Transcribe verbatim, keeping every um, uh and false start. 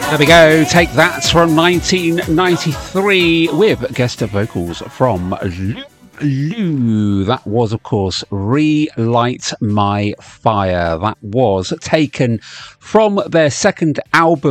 There we go. Take that from nineteen ninety-three with guest vocals from Lou. That was, of course, Relight My Fire. That was taken from their second album.